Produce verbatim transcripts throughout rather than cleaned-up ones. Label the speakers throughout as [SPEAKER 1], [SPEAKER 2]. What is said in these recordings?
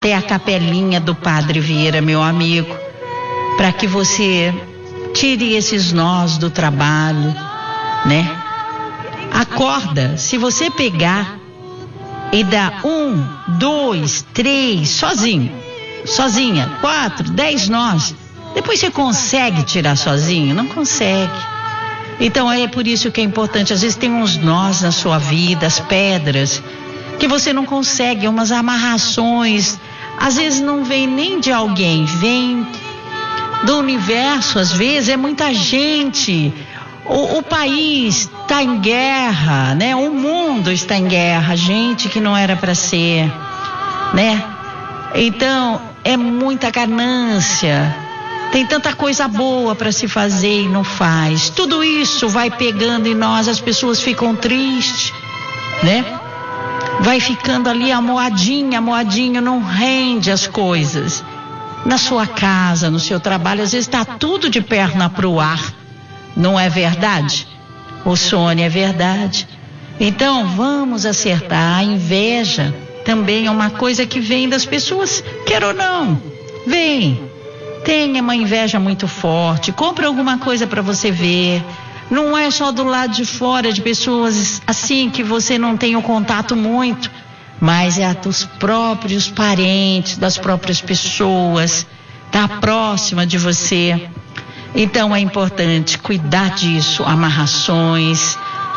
[SPEAKER 1] até a capelinha do Padre Vieira, meu amigo, para que você tire esses nós do trabalho, né? Acorda, se você pegar e dar um, dois, três, sozinho, sozinha, quatro, dez nós, depois você consegue tirar sozinho? Não consegue. Então é por isso que é importante, às vezes tem uns nós na sua vida, as pedras, que você não consegue, umas amarrações, às vezes não vem nem de alguém, vem do universo, às vezes é muita gente. O, o país está em guerra, né? O mundo está em guerra, gente que não era para ser, né? Então é muita ganância, tem tanta coisa boa para se fazer e não faz. Tudo isso vai pegando em nós, as pessoas ficam tristes, né? Vai ficando ali a moadinha, a moadinha não rende as coisas. Na sua casa, no seu trabalho, às vezes está tudo de perna pro ar. Não é verdade? Ô Sônia, é verdade. Então, vamos acertar. A inveja também é uma coisa que vem das pessoas, quer ou não. Vem. Tenha uma inveja muito forte. Compre alguma coisa para você ver. Não é só do lado de fora, de pessoas assim que você não tem o contato muito, mas é dos próprios parentes, das próprias pessoas, da próxima de você. Então é importante cuidar disso, amarrações,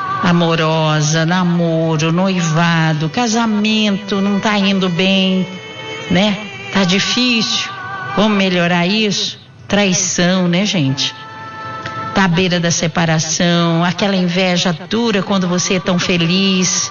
[SPEAKER 1] amorosa, namoro, noivado, casamento, não está indo bem, né? Tá difícil, vamos melhorar isso? Traição, né, gente? Tá à beira da separação, aquela inveja dura quando você é tão feliz,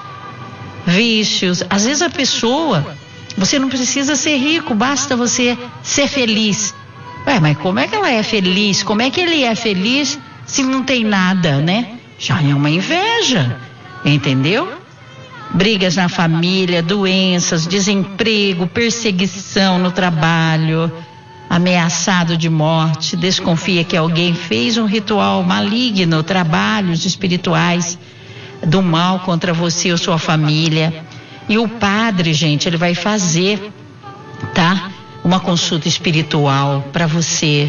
[SPEAKER 1] vícios. Às vezes a pessoa, você não precisa ser rico, basta você ser feliz. Ué, mas como é que ela é feliz? Como é que ele é feliz se não tem nada, né? Já é uma inveja, entendeu? Brigas na família, doenças, desemprego, perseguição no trabalho, ameaçado de morte, desconfia que alguém fez um ritual maligno, trabalhos espirituais do mal contra você ou sua família. E o padre, gente, ele vai fazer, tá? Uma consulta espiritual para você,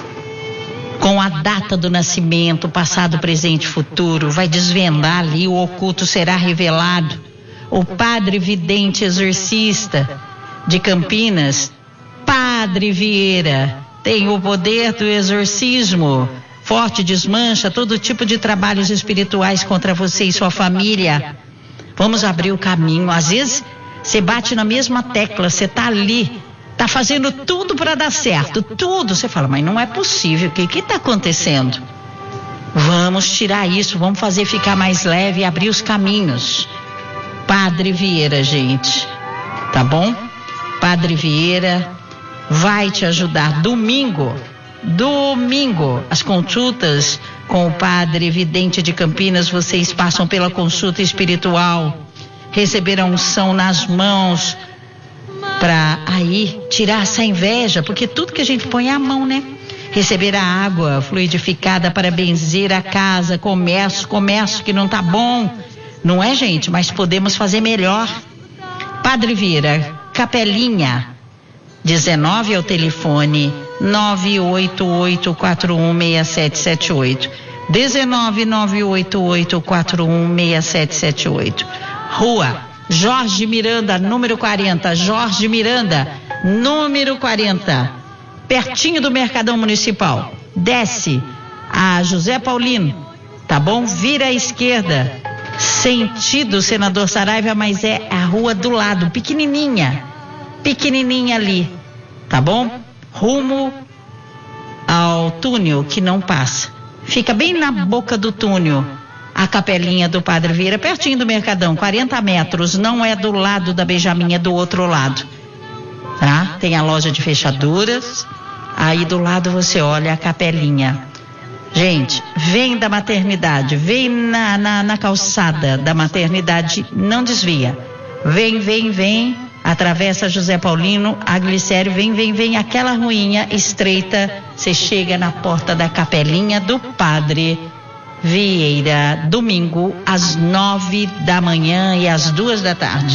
[SPEAKER 1] com a data do nascimento, passado, presente e futuro, vai desvendar ali, o oculto será revelado. O padre vidente exorcista de Campinas, Padre Vieira, tem o poder do exorcismo, forte, desmancha todo tipo de trabalhos espirituais contra você e sua família. Vamos abrir o caminho. Às vezes você bate na mesma tecla, você tá ali, tá fazendo tudo para dar certo, tudo. Você fala, mas não é possível, o que que tá acontecendo? Vamos tirar isso, vamos fazer ficar mais leve e abrir os caminhos. Padre Vieira, gente, tá bom? Padre Vieira vai te ajudar. Domingo, domingo, as consultas com o Padre Vidente de Campinas, vocês passam pela consulta espiritual, receber a unção nas mãos, para aí tirar essa inveja, porque tudo que a gente põe é a mão, né? Receber a água fluidificada para benzer a casa, comércio, comércio que não tá bom, não é, gente? Mas podemos fazer melhor. Padre Vieira, Capelinha, dezenove é o telefone, nove oito oito quatro um seis sete sete oito. dezenove nove oito oito quatro um seis sete sete oito. Rua Jorge Miranda, número quarenta, Jorge Miranda, número quarenta, pertinho do Mercadão Municipal. Desce a José Paulino, tá bom? Vira à esquerda, sentido Senador Saraiva, mas é a rua do lado, pequenininha, pequenininha ali, tá bom? Rumo ao túnel que não passa. Fica bem na boca do túnel. A capelinha do Padre Vieira, pertinho do Mercadão, quarenta metros, não é do lado da Benjamin, é do outro lado, tá? Tem a loja de fechaduras, aí do lado você olha a capelinha. Gente, vem da maternidade, vem na, na, na calçada da maternidade, não desvia. Vem, vem, vem, atravessa José Paulino, a Glicério, vem, vem, vem, aquela ruinha estreita, você chega na porta da capelinha do Padre Vieira, domingo às nove da manhã e às duas da tarde.